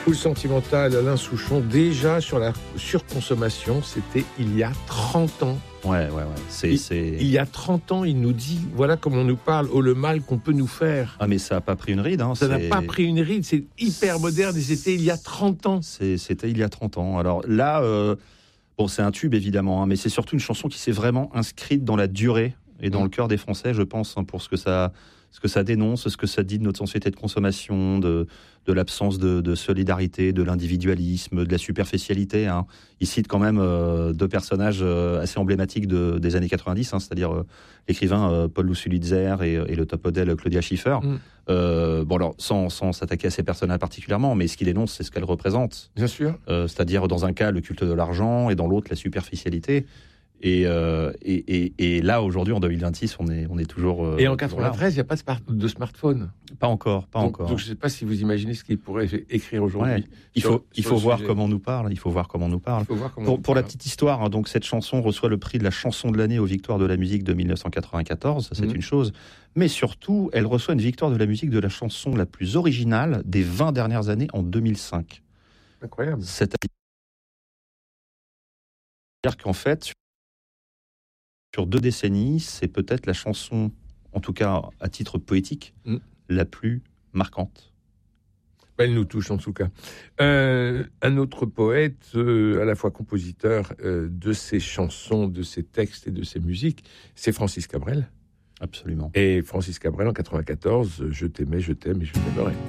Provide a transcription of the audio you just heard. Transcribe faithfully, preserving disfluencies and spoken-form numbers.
Full Sentimental, Alain Souchon, déjà sur la surconsommation, c'était il y a trente ans. Ouais, ouais, ouais. C'est, il, c'est... il y a trente ans, il nous dit, voilà comment on nous parle, oh le mal qu'on peut nous faire. Ah mais ça n'a pas pris une ride. Hein. Ça c'est... n'a pas pris une ride, c'est hyper moderne et c'était il y a trente ans. C'est, c'était il y a trente ans. Alors là, euh, bon, c'est un tube évidemment, hein, mais c'est surtout une chanson qui s'est vraiment inscrite dans la durée et dans mmh. le cœur des Français, je pense, hein, pour ce que ça... ce que ça dénonce, ce que ça dit de notre société de consommation, de, de l'absence de, de solidarité, de l'individualisme, de la superficialité. Hein. Il cite quand même euh, deux personnages euh, assez emblématiques de, des années quatre-vingt-dix, hein, c'est-à-dire euh, l'écrivain euh, Paul Lussulitzer et, et le top modèle Claudia Schiffer. Mm. Euh, bon alors, sans, sans s'attaquer à ces personnages particulièrement, mais ce qu'il dénonce, c'est ce qu'elles représentent. Bien sûr. Euh, c'est-à-dire, dans un cas, le culte de l'argent, et dans l'autre, la superficialité. Et, euh, et, et, et là, aujourd'hui, en deux mille vingt-six, on est, on est toujours... Euh, et en quatre-vingt-treize, il n'y a pas de, smart- de smartphone. Pas encore, pas donc, encore. Donc, je ne sais pas si vous imaginez ce qu'il pourrait écrire aujourd'hui. Ouais. Il sur, faut, il sur faut voir sujet. comment on nous parle. Il faut voir comment on nous parle. Comment pour on pour parle. La petite histoire, hein, donc, cette chanson reçoit le prix de la chanson de l'année aux Victoires de la musique de dix-neuf cent quatre-vingt-quatorze. Ça, c'est mmh. une chose. Mais surtout, elle reçoit une victoire de la musique de la chanson la plus originale des vingt dernières années en deux mille cinq. Incroyable. C'est-à-dire qu'en fait... sur deux décennies, c'est peut-être la chanson, en tout cas à titre poétique, mmh. la plus marquante. Elle nous touche en tout cas. Euh, un autre poète, euh, à la fois compositeur euh, de ses chansons, de ses textes et de ses musiques, c'est Francis Cabrel. Absolument. Et Francis Cabrel, en quatre-vingt-quatorze, « Je t'aimais, je t'aime et je t'aimerai ».